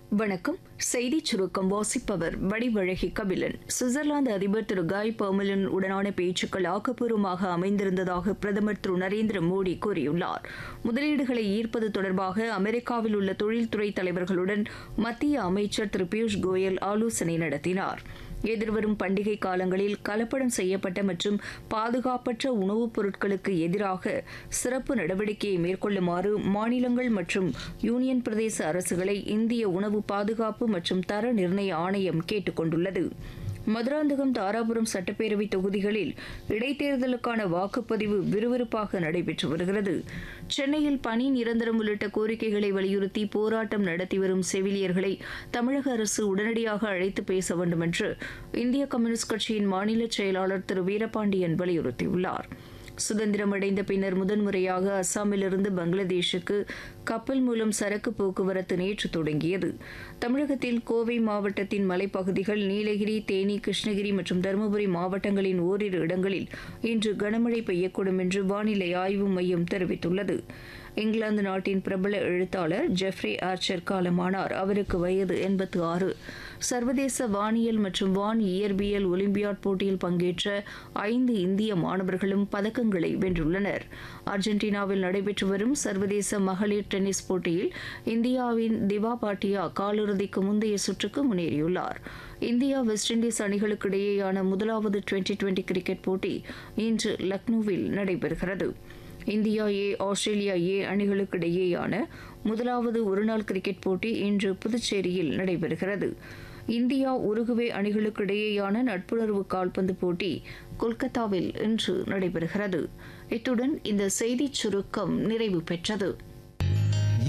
வணக்கம். செய்திச் சுருக்கம் வாசிப்பவர் வடிவழகி கபிலன். சுவிட்சர்லாந்து அதிபர் திரு காய் பர்மெலின் உடனான பேச்சுக்கள் ஆக்கப்பூர்வமாக அமைந்திருந்ததாக பிரதமர் திரு நரேந்திர மோடி கூறியுள்ளார். முதலீடுகளை ஈர்ப்பது தொடர்பாக அமெரிக்காவில் உள்ள தொழில்துறை தலைவர்களுடன் மத்திய அமைச்சர் திரு பியூஷ் கோயல் ஆலோசனை நடத்தினார். எதிர்வரும் பண்டிகை காலங்களில் கலப்படம் செய்யப்பட்ட மற்றும் பாதுகாப்பற்ற உணவுப் பொருட்களுக்கு எதிராக சிறப்பு நடவடிக்கையை மேற்கொள்ளுமாறு மாநிலங்கள் மற்றும் யூனியன் பிரதேச அரசுகளை இந்திய உணவு பாதுகாப்பு மற்றும் தர நிர்ணய ஆணையம் கேட்டுக் கொண்டுள்ளது. மதுராந்தகம், தாராபுரம் சட்டப்பேரவை தொகுதிகளில் இடைத்தேர்தலுக்கான வாக்குப்பதிவு விறுவிறுப்பாக நடைபெற்று வருகிறது. சென்னையில் பணி நிரந்தரம் உள்ளிட்ட கோரிக்கைகளை வலியுறுத்தி போராட்டம் நடத்தி வரும் செவிலியர்களை தமிழக அரசு உடனடியாக அழைத்து பேச வேண்டும் என்று இந்திய கம்யூனிஸ்ட் கட்சியின் மாநில செயலாளர் திரு வீரபாண்டியன் வலியுறுத்தியுள்ளார். சுதந்திரம் அடைந்த பின்னர் முதன்முறையாக அஸ்ஸாமிலிருந்து பங்களாதேஷுக்கு கப்பல் மூலம் சரக்கு போக்குவரத்து நேற்று தொடங்கியது. தமிழகத்தில் கோவை மாவட்டத்தின் மலைப்பகுதிகள், நீலகிரி, தேனி, கிருஷ்ணகிரி மற்றும் தருமபுரி மாவட்டங்களின் ஓரிரு இடங்களில் இன்று கனமழை பெய்யக்கூடும் என்று வானிலை ஆய்வு மையம் தெரிவித்துள்ளது. இங்கிலாந்து நாட்டின் பிரபல எழுத்தாளர் ஜெஃப்ரி ஆர்ச்சர் காலமானார். அவருக்கு வயது 86. சர்வதேச வானியல் மற்றும் வான் இயற்பியல் ஒலிம்பியாட் போட்டியில் பங்கேற்ற 5 இந்திய மாணவர்களும் பதக்கங்களை வென்றுள்ளனர். அர்ஜென்டினாவில் நடைபெற்று வரும் சர்வதேச மகளிர் டென்னிஸ் போட்டியில் இந்தியாவின் திவா பாட்டியா காலிறுதிக்கு முந்தைய சுற்றுக்கு முன்னேறியுள்ளார். இந்தியா வெஸ்ட் இண்டீஸ் அணிகளுக்கு இடையேயான முதலாவது டுவெண்டி கிரிக்கெட் போட்டி இன்று லக்னோவில் நடைபெறுகிறது. இந்தியா ஏ, ஆஸ்திரேலியா ஏ அணிகளுக்கு இடையேயான முதலாவது ஒருநாள் கிரிக்கெட் போட்டி இன்று புதுச்சேரியில் நடைபெறுகிறது. இந்தியா உருகுவே அணிகளுக்கு இடையேயான நட்புணர்வு கால்பந்து போட்டி கொல்கத்தாவில் இன்று நடைபெறுகிறது. இத்துடன் இந்த செய்திச் சுருக்கம் நிறைவு பெற்றது.